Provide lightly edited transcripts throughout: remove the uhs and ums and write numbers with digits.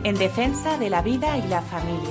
en defensa de la vida y la familia.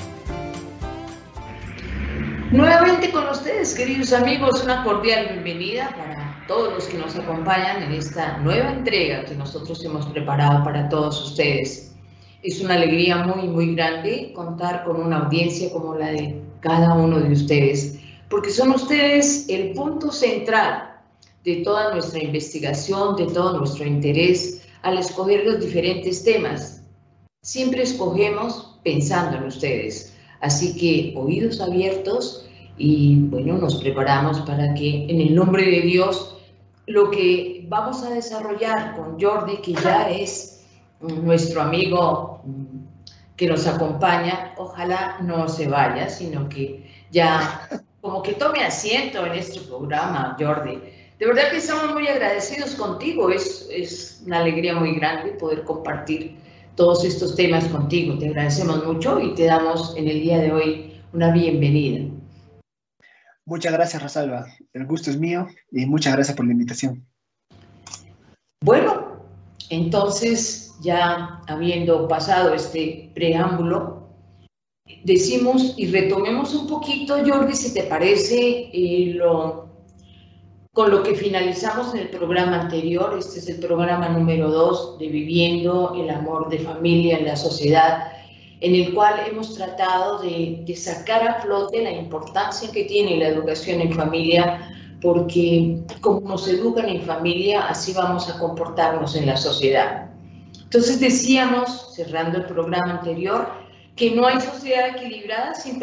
Nuevamente con ustedes, queridos amigos, una cordial bienvenida para todos los que nos acompañan en esta nueva entrega que nosotros hemos preparado para todos ustedes. Es una alegría muy grande contar con una audiencia como la de cada uno de ustedes, porque son ustedes el punto central de toda nuestra investigación, de todo nuestro interés al escoger los diferentes temas. Siempre escogemos pensando en ustedes, así que oídos abiertos y bueno, nos preparamos para que en el nombre de Dios lo que vamos a desarrollar con Jordi, que ya es nuestro amigo que nos acompaña, ojalá no se vaya, sino que ya como que tome asiento en este programa, Jordi. De verdad que estamos muy agradecidos contigo, es una alegría muy grande poder compartir todos estos temas contigo. Te agradecemos mucho y te damos en el día de hoy una bienvenida. Muchas gracias, Rosalba. El gusto es mío y muchas gracias por la invitación. Bueno, entonces ya habiendo pasado este preámbulo, decimos y retomemos un poquito, Jordi, si te parece, con lo que finalizamos en el programa anterior. Este es el programa número 2 de Viviendo el Amor de Familia en la Sociedad, en el cual hemos tratado de sacar a flote la importancia que tiene la educación en familia, porque como nos educan en familia, así vamos a comportarnos en la sociedad. Entonces decíamos, cerrando el programa anterior, que no hay sociedad equilibrada sin